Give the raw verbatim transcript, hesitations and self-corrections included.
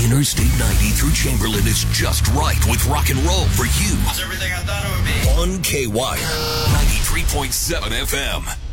Interstate ninety through Chamberlain is just right with rock and roll for you. It's everything I thought it would be. On K-Wire, ninety-three point seven F M.